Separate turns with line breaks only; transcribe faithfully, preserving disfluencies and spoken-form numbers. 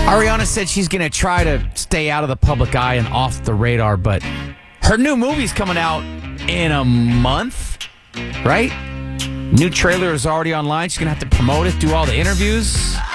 Ariana said she's going to try to stay out of the public eye and off the radar, but her new movie's coming out in a month, right? New trailer is already online. She's going to have to promote it, do all the interviews.